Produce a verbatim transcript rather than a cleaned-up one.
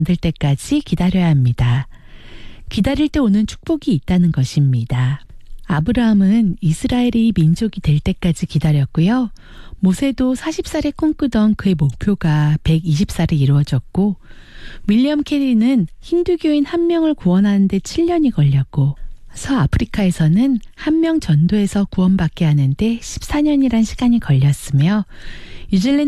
될 때까지 기다려야 합니다. 기다릴 때 오는 축복이 있다는 것입니다. 아브라함은 이스라엘이 민족이 될 때까지 기다렸고요. 모세도 마흔 살에 꿈꾸던 그의 목표가 백이십 살에 이루어졌고, 윌리엄 캐리는 힌두교인 한 명을 구원하는 데 칠 년이 걸렸고, 서아프리카에서는 한 명 전도해서 구원받게 하는데 십사 년이란 시간이 걸렸으며, 뉴질랜드